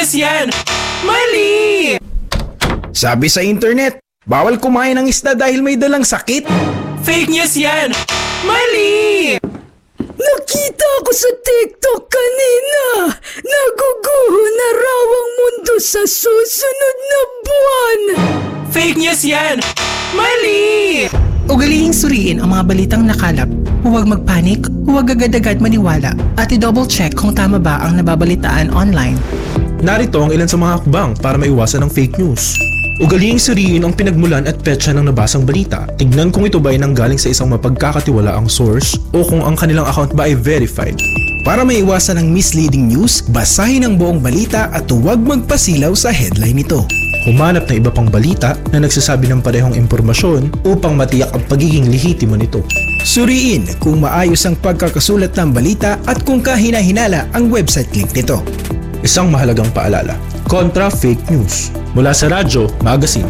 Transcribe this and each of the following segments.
news yan! Mali! Sabi sa internet, bawal kumain ng isda dahil may dalang sakit. Fake news yan! Mali! Nakita ko sa TikTok kanina. Naguguho na raw ang mundo sa susunod na buwan. Fake news yan! Mali! Ugalihing suriin ang mga balitang nakalap. Huwag magpanik, huwag agad-agad maniwala, at i-double check kung tama ba ang nababalitaan online. Narito ang ilan sa mga hakbang para maiwasan ang fake news. Ugalihing suriin ang pinagmulan at petsa ng nabasang balita. Tignan kung ito ba ay nanggaling sa isang mapagkakatiwalaang source o kung ang kanilang account ba ay verified. Para maiwasan ang misleading news, basahin ang buong balita at huwag magpasilaw sa headline nito. Humanap ng iba pang balita na nagsasabi ng parehong impormasyon upang matiyak ang pagiging lehitimo nito. Suriin kung maayos ang pagkakasulat ng balita at kung kahina-hinala ang website link nito. Isang mahalagang paalala, kontra fake news. Mula sa Radyo Magazine.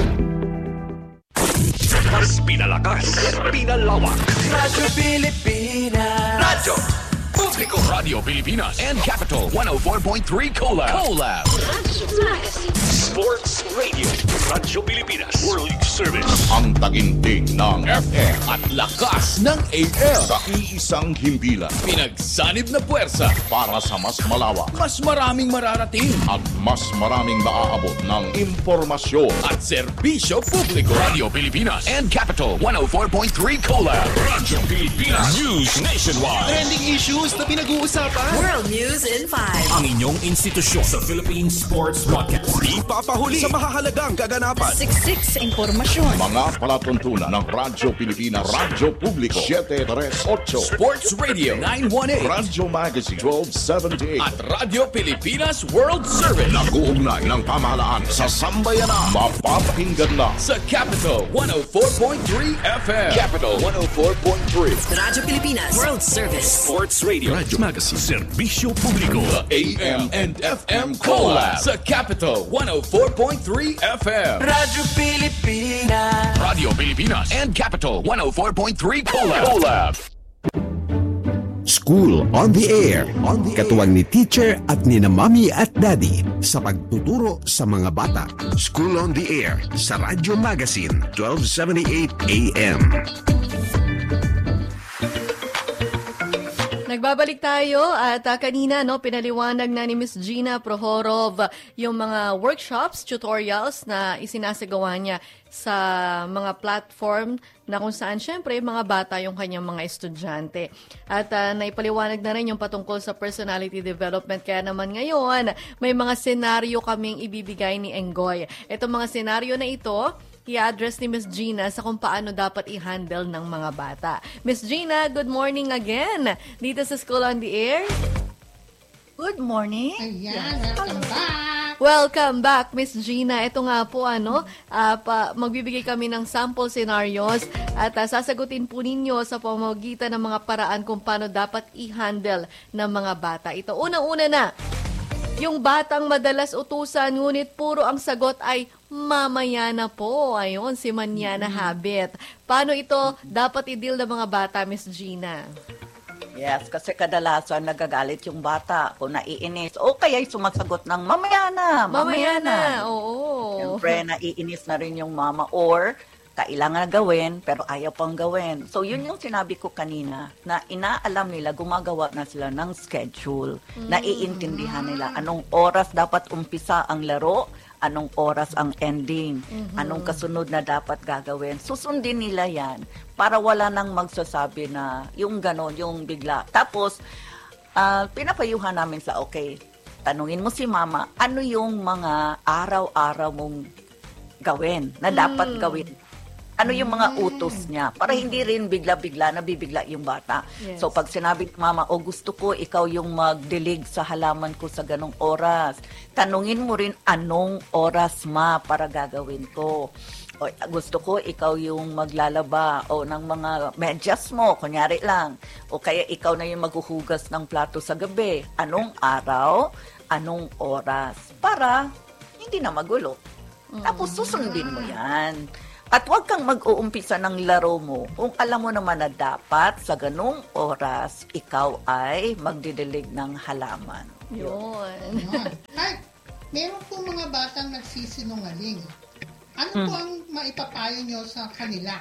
Mas pinalakas, pinalawak. Radyo Pilipinas! Radyo Publiko Radio Pilipinas and Capital 104.3 Collab. Sports Radio Radyo Pilipinas World Service. Ang taginting ng FM at lakas ng AM. sa iisang himpilan Pinagsanib na puwersa para sa mas malawak mas maraming mararating at mas maraming maaabot ng impormasyon. at serbisyo publiko. Radio Pilipinas and Capital 104.3 Collab. Radyo Pilipinas News Nationwide. Trending issues na pinag-uusapan. World News in 5. Ang inyong institusyon sa Philippine Sports Podcast. Ipapahuli sa mahahalagang kaganapan. Siksik sa impormasyon. Mga palatuntunan ng Radyo Pilipinas, Radyo Publiko 738, Sports Radio 918 Radyo Magazine 1278 at Radyo Pilipinas World Service. nag-uugnay ng pamahalaan sa sambayanan. Mapapakinggan na Sa Capital 104.3 FM. Capital 104.3. Radyo Pilipinas World Service. Sports Radio. Radyo Magazine. Serbisyo Publiko. The AM and FM Collab. Sa Capital 104.3 FM. Radyo Pilipinas! Radio Pilipinas and Capital 104.3 Collab. School on the Air. Katuwang ni teacher at ni na mommy at daddy sa pagtuturo sa mga bata. School on the Air sa Radyo Magazine 1278 AM. Nagbabalik tayo at kanina pinaliwanag na ni Miss Gina Prohorov yung mga workshops, tutorials na isinasagawa niya sa mga platform na kung saan syempre mga bata yung kanyang mga estudyante. At naipaliwanag na rin yung patungkol sa personality development. Kaya naman ngayon, may mga senaryo kaming ibibigay ni Enggoy. Itong mga senaryo na ito, i-address ni Miss Gina sa kung paano dapat i-handle ng mga bata. Miss Gina, good morning again dito sa School on the Air. Good morning. Ayan, welcome back. Welcome back, Miss Gina. Ito nga po, magbibigay kami ng sample scenarios at sasagutin po ninyo sa pamamagitan ng mga paraan kung paano dapat i-handle ng mga bata. Ito, unang-una na, yung batang madalas utusan, ngunit puro ang sagot ay mamaya na po. Ayun, si Manyana habit. Paano ito dapat i-deal ng mga bata, Miss Gina? Yes, kasi kadalasan nagagalit yung bata kung naiinis. O kaya'y sumasagot ng mamaya na. Oo. Siyempre, naiinis na rin yung mama or kailangan na gawin pero ayaw pang gawin. So, yun yung sinabi ko kanina na inaalam nila, gumagawa na sila ng schedule. Naiintindihan nila anong oras dapat umpisa ang laro, anong oras ang ending, anong kasunod na dapat gagawin. Susundin nila yan para wala nang magsasabi na yung ganon, yung bigla. Tapos, pinapayuhan namin sa tanungin mo si mama, ano yung mga araw-araw mong gawin na dapat gawin? Ano yung mga utos niya? Para hindi rin bigla-bigla nabibigla yung bata. Yes. So pag sinabi ni mama, gusto ko ikaw yung magdilig sa halaman ko sa ganong oras. Tanungin mo rin anong oras ma para gagawin ko. O gusto ko ikaw yung maglalaba o ng mga medyas mo, kunyari lang. O kaya ikaw na yung maghuhugas ng plato sa gabi. Anong araw, anong oras. Para hindi na magulo. Tapos susundin mo yan. At huwag kang mag-uumpisa ng laro mo kung alam mo naman na dapat sa ganung oras, ikaw ay magdidilig ng halaman. Yun. meron po mga batang nagsisinungaling. Ano po ang maipapayo nyo sa kanila?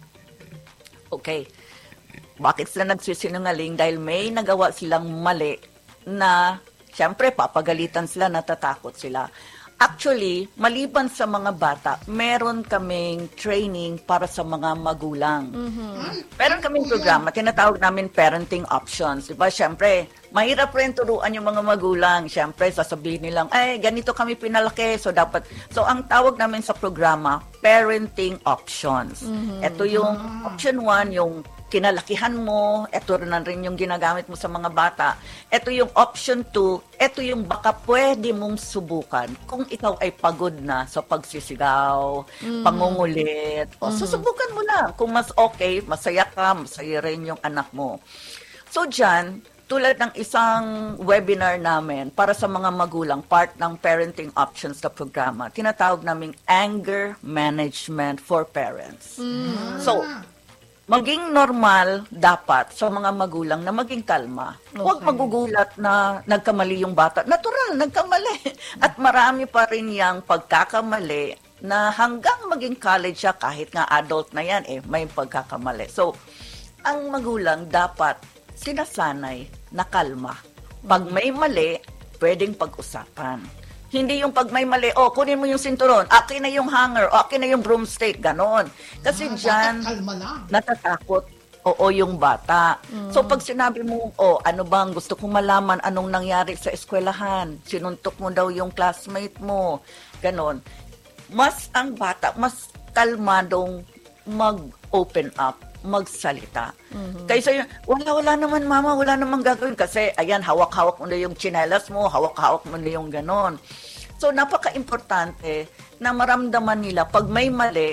Okay. Bakit sila nagsisinungaling? Dahil may nagawa silang mali na, syempre, papagalitan sila, natatakot sila. Actually, maliban sa mga bata, meron kaming training para sa mga magulang. Meron kaming programa, tinatawag namin parenting options. Diba? Siyempre, mahirap rin turuan yung mga magulang. Siyempre, sasabihin nilang, ganito kami pinalaki. So, ang tawag namin sa programa, parenting options. Ito yung option 1, yung kinalakihan mo, ito rin yung ginagamit mo sa mga bata. Ito yung option 2, ito yung baka pwede mong subukan kung ikaw ay pagod na sa pagsisigaw, pangungulit. O, susubukan mo lang. Kung mas okay, masaya ka, masaya rin yung anak mo. So, dyan, tulad ng isang webinar namin para sa mga magulang, part ng parenting options na programa, tinatawag naming anger management for parents. So, maging normal dapat sa mga magulang na maging kalma. Huwag magugulat na nagkamali yung bata. Natural, nagkamali. At marami pa rin yung pagkakamali na hanggang maging college siya, kahit nga adult na yan, may pagkakamali. So, ang magulang dapat sinasanay na kalma. Pag may mali, pwedeng pag-usapan. Hindi yung pag may mali, kunin mo yung sinturon, akin na yung hanger, akin na yung broomstick, ganon. Kasi dyan, natatakot, yung bata. So pag sinabi mo, ano bang gusto kong malaman, anong nangyari sa eskwelahan, sinuntok mo daw yung classmate mo, ganon. Mas ang bata, mas kalmadong mag-open up, magsalita. Kaysa yun, wala naman mama, wala naman gagawin. Kasi, ayan, hawak-hawak mo na yung tsinelas mo, hawak-hawak mo na yung ganon. So, napaka-importante na maramdaman nila pag may mali,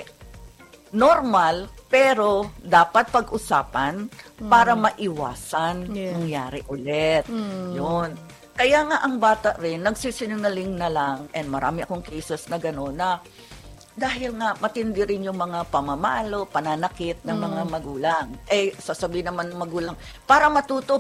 normal, pero dapat pag-usapan para maiwasan nangyari ulit. Yun. Kaya nga ang bata rin, nagsisinungaling na lang, and marami akong cases na gano'n na dahil nga matindi rin yung mga pamamalo, pananakit ng mga magulang. Sasabihin naman ng magulang, para matuto.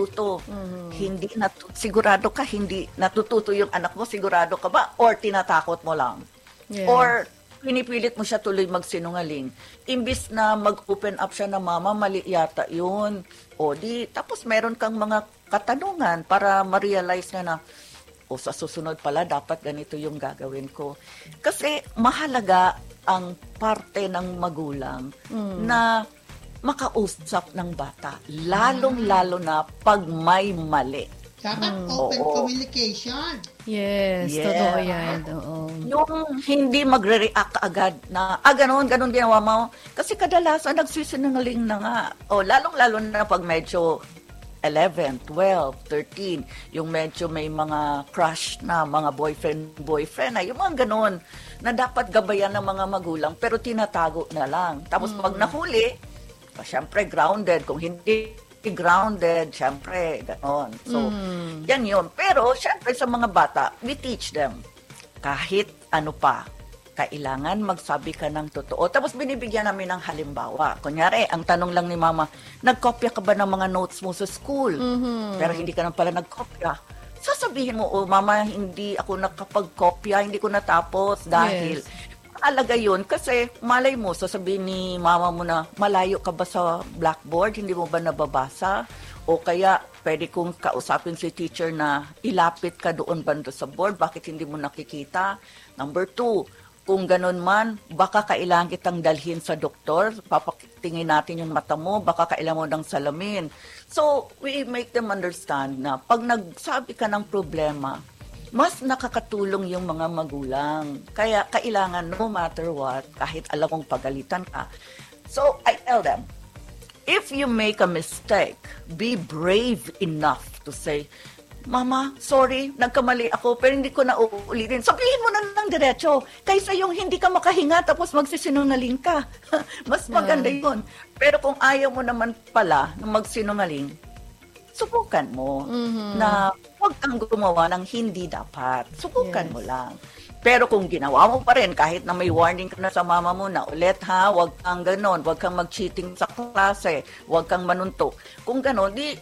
Hindi sigurado ka, hindi natututo yung anak mo, sigurado ka ba? Or tinatakot mo lang? Or pinipilit mo siya tuloy magsinungaling. Imbis na mag-open up siya na mama, mali yata yun. Tapos meron kang mga katanungan para ma-realize na sa susunod pala, dapat ganito yung gagawin ko. Kasi mahalaga ang parte ng magulang na makausap ng bata. Lalong-lalo na pag may mali. Dapat open communication. Yes, totoo yan. Yung hindi magre-react agad na, ganon ginawa mo. Kasi kadalasan nagsisinungaling na nga. Lalong-lalo na pag medyo 11, 12, 13, yung medyo may mga crush na, mga boyfriend na, yung mga ganun, na dapat gabayan ng mga magulang, pero tinatago na lang. Tapos pag nahuli, syempre grounded. Kung hindi grounded, syempre, ganon. So, yan yun. Pero, syempre sa mga bata, we teach them, kahit ano pa, kailangan magsabi ka ng totoo. Tapos binibigyan namin ng halimbawa. Kunyari, ang tanong lang ni mama, nagkopya ka ba ng mga notes mo sa school? Pero hindi ka na pala nagkopya. Sasabihin mo, mama, hindi ako nakapagkopya, hindi ko natapos dahil alaga yun. Kasi malay mo, sasabihin ni mama mo na, malayo ka ba sa blackboard? Hindi mo ba nababasa? O kaya, pwede kong kausapin si teacher na ilapit ka doon banda sa board. Bakit hindi mo nakikita? Number 2, kung ganun man, baka kailangan kitang dalhin sa doktor, papatingin natin yung mata mo, baka kailangan mo ng salamin. So, we make them understand na pag nagsabi ka ng problema, mas nakakatulong yung mga magulang. Kaya kailangan no matter what, kahit alam mong pagalitan ka. So, I tell them, if you make a mistake, be brave enough to say, Mama, sorry, nagkamali ako, pero hindi ko na uulitin. Sabihin mo na lang diretso. Kaysa yung hindi ka makahinga tapos magsisinungaling ka. Mas maganda yun. Pero kung ayaw mo naman pala na magsinungaling, subukan mo na huwag kang gumawa ng hindi dapat. Subukan mo lang. Pero kung ginawa mo pa rin, kahit na may warning ka na sa mama mo na ulit huwag kang ganon, huwag kang mag-cheating sa klase, huwag kang manuntok. Kung ganon,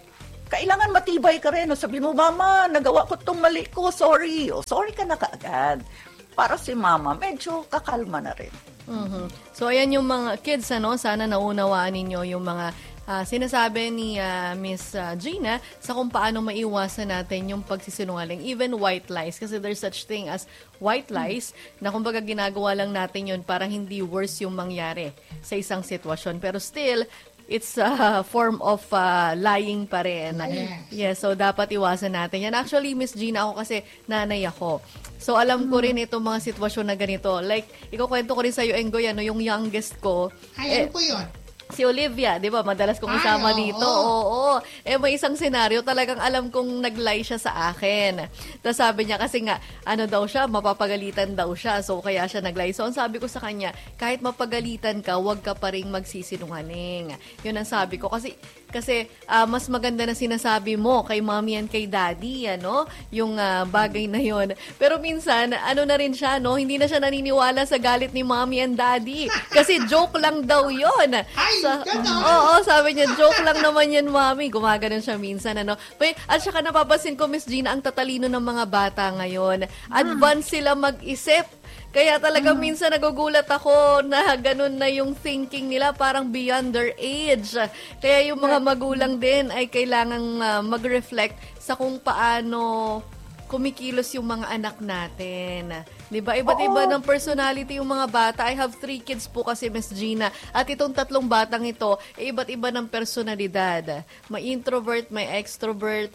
kailangan matibay ka rin. Sabi mo, Mama, nagawa ko itong mali ko, sorry. Sorry ka na kaagad. Para si Mama, medyo kakalma na rin. So, ayan yung mga kids, sana naunawaan ninyo yung mga sinasabi ni Miss Gina sa kung paano maiwasan natin yung pagsisinungaling, even white lies. Kasi there's such thing as white lies na kumbaga ginagawa lang natin yun para hindi worse yung mangyari sa isang sitwasyon. Pero still, it's a form of lying pa rin. Yes, so dapat iwasan natin yan. Actually, Miss Gina, ako kasi nanay ako. So, alam ko rin itong mga sitwasyon na ganito. Like, ikukwento ko rin sa'yo, Enggoy, yung youngest ko. Ano po yun? Si Olivia, di ba? Madalas kong kasama dito. Oo. May isang senaryo, talagang alam kong nag-lie siya sa akin. Tapos sabi niya, kasi nga, daw siya, mapapagalitan daw siya. So, kaya siya nag-lie. So, ang sabi ko sa kanya, kahit mapagalitan ka, huwag ka pa rin magsisinungaling. Yun ang sabi ko. Kasi mas maganda na sinasabi mo kay mommy and kay daddy, yung bagay na yun. Pero minsan, na rin siya, hindi na siya naniniwala sa galit ni mommy and daddy. Kasi joke lang daw yun. Oo, sabi niya, joke lang naman yan, mami. Gumaganon siya minsan, At saka napapansin ko, Miss Gina, ang tatalino ng mga bata ngayon. Advance sila mag-isip. Kaya talaga minsan nagugulat ako na ganun na yung thinking nila, parang beyond their age. Kaya yung mga magulang din ay kailangang mag-reflect sa kung paano kumikilos yung mga anak natin. Diba? Iba't iba ng personality yung mga bata. I have 3 kids po kasi, Miss Gina. At itong 3 batang ito, iba't iba ng personalidad. May introvert, may extrovert,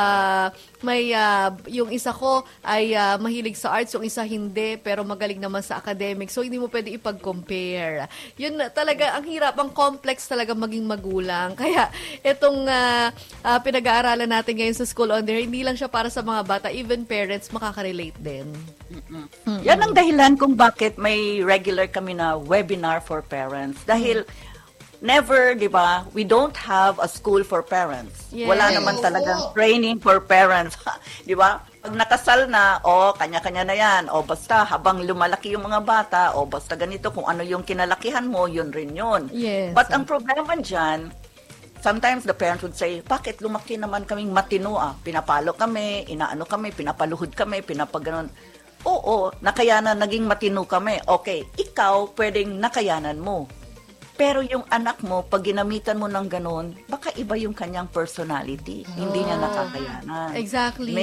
may yung isa ko ay mahilig sa arts, yung isa hindi, pero magaling naman sa academic. So, hindi mo pwede ipag-compare. Yun talaga, ang hirap, ang complex talaga maging magulang. Kaya, itong pinag-aaralan natin ngayon sa School on the Air, hindi lang siya para sa mga bata, even parents makaka-relate din. Yan ang dahilan kung bakit may regular kami na webinar for parents. Dahil never, di ba, we don't have a school for parents. Yes. Wala naman talagang training for parents. Di ba? Pag nakasal na, kanya-kanya na yan. Basta habang lumalaki yung mga bata, basta ganito, kung ano yung kinalakihan mo, yun rin yun. Yes. But ang problema dyan, sometimes the parents would say, bakit lumaki naman kaming matino Pinapalo kami, inaano kami, pinapaluhod kami, pinapaganon. Oo, nakayanan, naging matino kami. Okay, ikaw pwedeng nakayanan mo. Pero yung anak mo, pag ginamitan mo ng ganon, baka iba yung kanyang personality. Hindi niya nakakayanan. Exactly,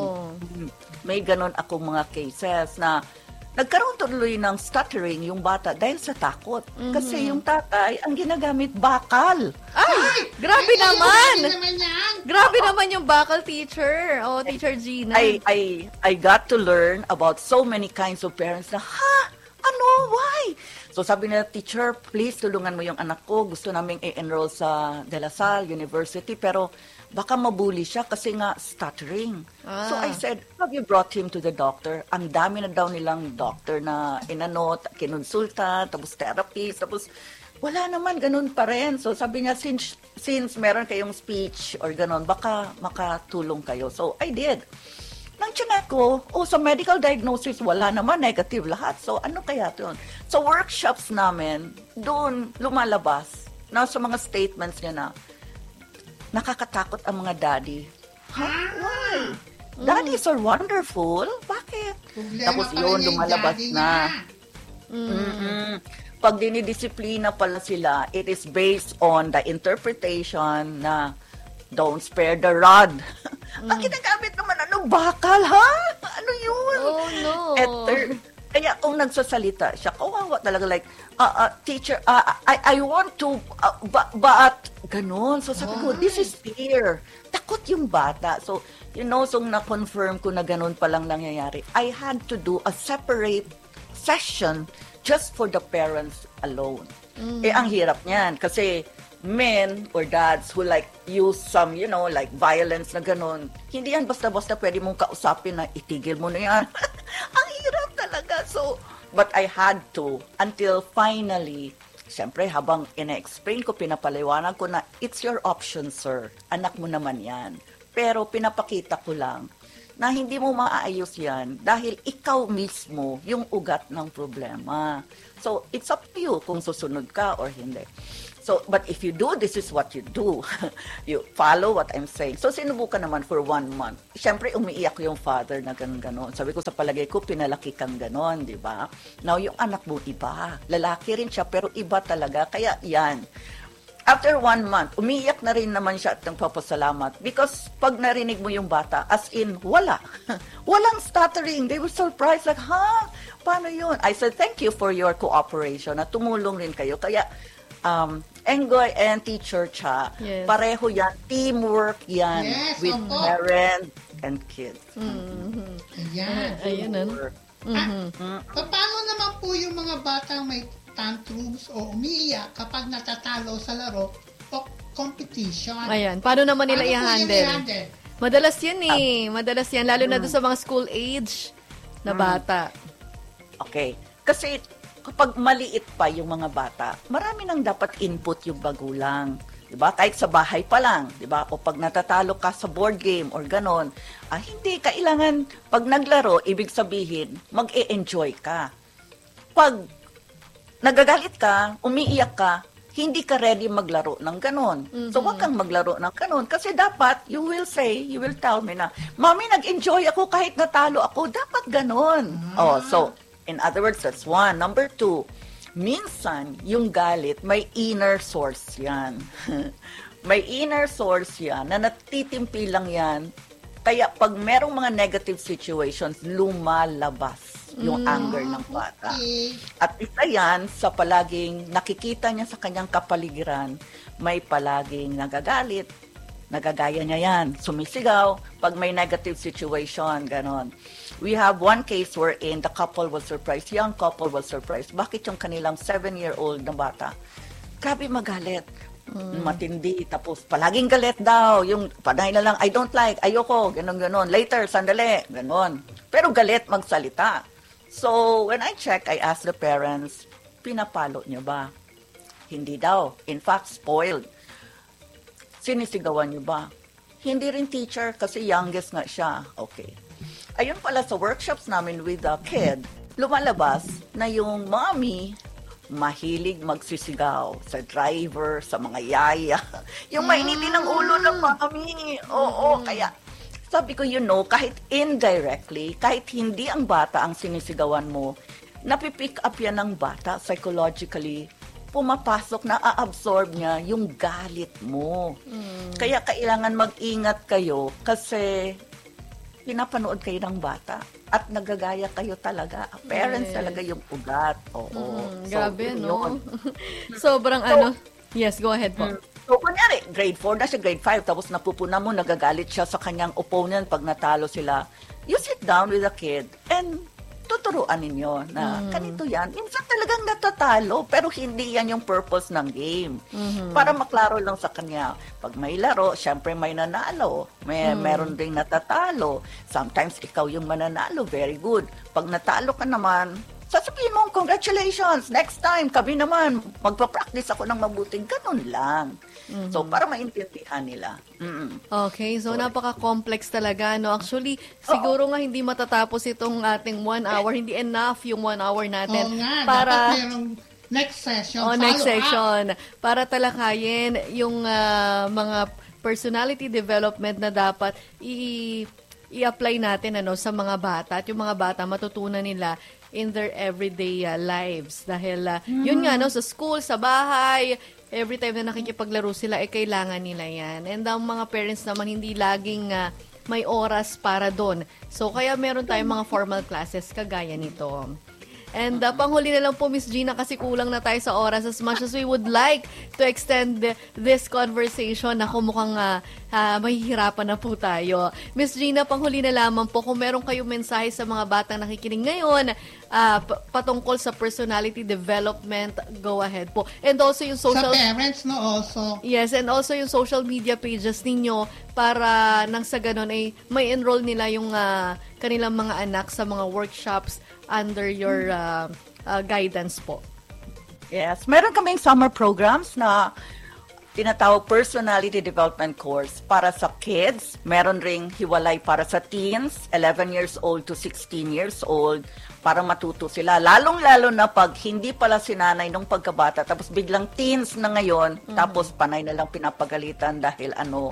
may ganon akong mga cases na nagkaroon tuloy ng stuttering yung bata dahil sa takot. Kasi yung tatay, ang ginagamit, bakal. Ay! Grabe naman! Grabe naman yung bakal, teacher. Teacher Gina. I got to learn about so many kinds of parents na, why? So sabi nila, teacher, please tulungan mo yung anak ko. Gusto naming i-enroll sa De La Salle University, pero baka mabuli siya kasi nga stuttering. So I said, have you brought him to the doctor? Ang dami na daw nilang doctor na kinonsulta, tapos therapist, tapos wala naman, ganun pa rin. So sabi niya, since meron kayong speech or ganun, baka makatulong kayo. So I did. Nang tiyanak ko, sa medical diagnosis, wala naman, negative lahat. So ano kaya ito yun? So workshops namin, doon lumalabas na sa mga statements niya na, nakakatakot ang mga daddy. Why? Daddies are wonderful. Bakit? Tapos yun, lumalabas na. Pag dinidisiplina pala sila, it is based on the interpretation na don't spare the rod. Bakit nagamit naman bakal, ha? Ano yun? Oh, no. Kaya kung nagsasalita siya, kawawa talaga, like, teacher, I want to, but, ganun. So sabi ko, this is fear. Takot yung bata. So, so na-confirm ko na ganun palang nangyayari. I had to do a separate session just for the parents alone. Ang hirap niyan. Kasi, men or dads who use some, like violence na ganun, hindi yan basta-basta pwede mong kausapin na itigil mo na yan. Ang hirap talaga. So, but I had to until finally, siyempre habang ina-explain ko, pinapaliwanag ko na it's your option, sir. Anak mo naman yan. Pero pinapakita ko lang na hindi mo maaayos yan dahil ikaw mismo yung ugat ng problema. So, it's up to you kung susunod ka or hindi. So, but if you do, this is what you do. You follow what I'm saying. So, sinubukan naman for 1 month. Siyempre, umiiyak yung father na ganon. Sabi ko, sa palagay ko, pinalaki kang ganon, di ba? Now, yung anak mo, iba. Lalaki rin siya, pero iba talaga. Kaya, yan. After 1 month, umiiyak na rin naman siya at nagpapasalamat. Because, pag narinig mo yung bata, as in, wala. Walang stuttering. They were surprised, like, paano yun? I said, thank you for your cooperation na tumulong rin kayo. Kaya, Engoy and Teacher Cha, pareho yan, teamwork yan with parents and kids. Ayan. Paano naman po yung mga batang may tantrums o umiiyak kapag natatalo sa laro o competition? Ayan, paano naman nila i-handle? Madalas yan madalas yan, lalo na doon sa mga school age na bata. Okay, kasi kapag maliit pa yung mga bata, marami nang dapat input yung magulang. Diba? Kahit sa bahay pa lang, diba? O pag natatalo ka sa board game or ganon, hindi, kailangan, pag naglaro, ibig sabihin, mag-e-enjoy ka. Pag nagagalit ka, umiiyak ka, hindi ka ready maglaro ng ganon. So, wag kang maglaro ng ganon. Kasi dapat, you will tell me na, Mami, nag-enjoy ako kahit natalo ako. Dapat ganon. So, in other words, that's 1. Number 2, minsan, yung galit, may inner source yan. May inner source yan na natitimpi lang yan. Kaya pag merong mga negative situations, lumalabas yung anger ng bata. At isa yan sa palaging nakikita niya sa kanyang kapaligiran, may palaging nagagalit, nagagaya niya yan, sumisigaw, pag may negative situation, ganon. We have one case wherein the couple was surprised, young couple was surprised. Bakit yung kanilang 7-year-old na bata? Grabe magalit. Matindi. Tapos palaging galit daw. Yung panay na lang, I don't like, ayoko, ganon. Later, sandali, ganon. Pero galit magsalita. So, when I check, I ask the parents, pinapalo niyo ba? Hindi daw. In fact, spoiled. Sinisigawan niyo ba? Hindi rin teacher kasi youngest nga siya. Okay. Ayun pala sa workshops namin with the kid, lumalabas na yung mommy mahilig magsisigaw sa driver, sa mga yaya. Yung mainitin ng ulo ng mommy. Oo, kaya sabi ko, kahit indirectly, kahit hindi ang bata ang sinisigawan mo, napipick up yan ng bata psychologically, pumapasok na a-absorb niya yung galit mo. Kaya kailangan mag-ingat kayo kasi pinapanood kayo ng bata at nagagaya kayo talaga. Parents talaga yung ugat. Oo. Grabe, no? Sobrang Yes, go ahead po. So, kunyari, grade 4 na siya, grade 5, tapos napupuna mo, nagagalit siya sa kanyang opponent pag natalo sila. You sit down with the kid and tuturuan ninyo na ganito yan. Minsan talagang natatalo, pero hindi yan yung purpose ng game. Para maklaro lang sa kanya. Pag may laro, syempre may nanalo. Meron ding natatalo. Sometimes ikaw yung mananalo, very good. Pag natalo ka naman, sasabihin mo, congratulations, next time, kami naman, magpa-practice ako ng mabuting, ganun lang. So, para maintindihan nila. Okay, so napaka-complex talaga, no? Actually, siguro nga hindi matatapos itong ating 1 hour, hindi enough yung 1 hour natin. Para next session. Next session. Para talakayin yung mga personality development na dapat i-apply natin sa mga bata. At yung mga bata, matutunan nila in their everyday lives. Dahil yun nga, sa school, sa bahay, every time na nakikipaglaro sila, kailangan nila yan. And ang mga parents naman, hindi laging may oras para doon. So, kaya meron tayong mga formal classes kagaya nito. And panghuli na lang po, Miss Gina, kasi kulang na tayo sa oras. As much as we would like to extend this conversation, ako mukhang mahihirapan na po tayo. Miss Gina, panghuli na lamang po, kung meron kayong mensahe sa mga batang nakikinig ngayon patungkol sa personality development, go ahead po. And also yung social... Sa parents, no, also. Yes, and also yung social media pages ninyo para nang sa ganun ay may enroll nila yung kanilang mga anak sa mga workshops under your guidance po. Yes, meron kaming summer programs na tinatawag personality development course para sa kids. Meron ring hiwalay para sa teens, 11 years old to 16 years old, para matuto sila. Lalong-lalo na pag hindi pala sinanay nung pagkabata, tapos biglang teens na ngayon, tapos panay na lang pinapagalitan dahil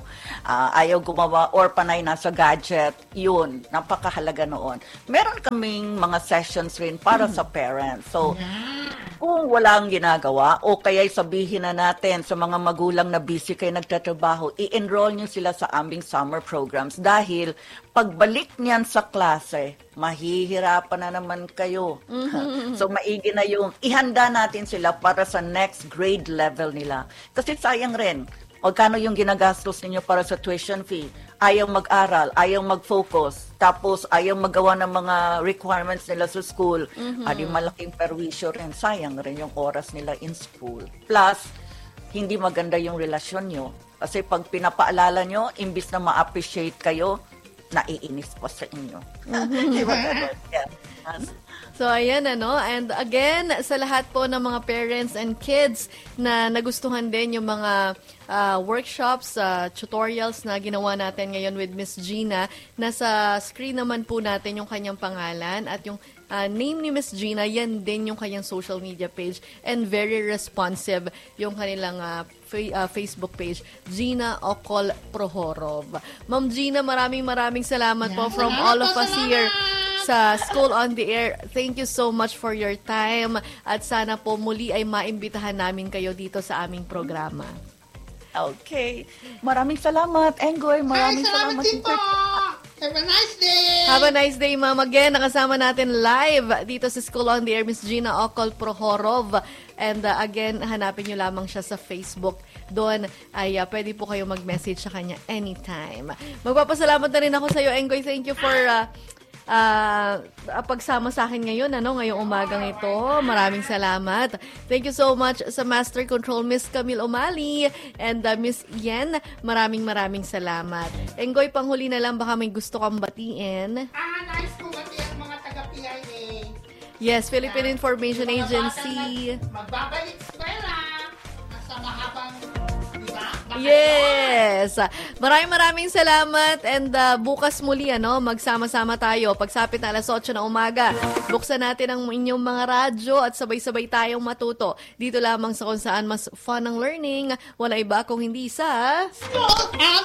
ayaw gumawa or panay nasa gadget. Yun, napakahalaga noon. Meron kaming mga sessions rin para sa parents. So, kung walang ginagawa o kaya sabihin na natin sa mga magulang na busy kayo nagtatrabaho, i-enroll nyo sila sa aming summer programs dahil pagbalik niyan sa klase, mahihirapan na naman kayo. So maigi na yung ihanda natin sila para sa next grade level nila. Kasi sayang rin, magkano yung ginagastos ninyo para sa tuition fee? Ayaw mag-aral, ayaw mag-focus, tapos ayaw magawa ng mga requirements nila sa school. Adi malaking perwisyo rin. Sayang rin yung oras nila in school. Plus, hindi maganda yung relasyon nyo. Kasi pag pinapaalala nyo, imbis na ma-appreciate kayo, naiinis pa sa inyo. Diba ganun? Yeah. So, ayan and again, sa lahat po ng mga parents and kids na nagustuhan din yung mga workshops, tutorials na ginawa natin ngayon with Miss Gina, nasa screen naman po natin yung kanyang pangalan at yung name ni Miss Gina, yan din yung kanyang social media page and very responsive yung kanilang Facebook page, Gina Ocol Prohorov. Ma'am Gina, maraming salamat po from all of us here sa School on the Air. Thank you so much for your time at sana po muli ay maimbitahan namin kayo dito sa aming programa. Okay. Maraming salamat, Engoy. Maraming salamat din po. Have a nice day. Have a nice day, Ma'am. Again, nakasama natin live dito sa School on the Air, Miss Gina Ocol Prohorov. And again, hanapin nyo lamang siya sa Facebook. Doon ay pwede po kayo mag-message sa kanya anytime. Magpapasalamat na rin ako sa iyo, Engoy. Thank you for pagsama sa akin ngayon, ngayong umagang ito. Maraming salamat. Thank you so much sa Master Control, Miss Camille Omali and Miss Yen. Maraming salamat. Engoy, panghuli na lang, baka may gusto kang batiin. Nice po bati ang mga taga-PIA. Yes, Philippine Information Agency. Magbabalik eskwela sa mahabang, diba? Yes! Maraming salamat and bukas muli magsama-sama tayo. Pagsapit na alas 8 ng umaga, buksan natin ang inyong mga radyo at sabay-sabay tayong matuto. Dito lamang sa kung saan mas fun ang learning. Wala iba kung hindi sa School on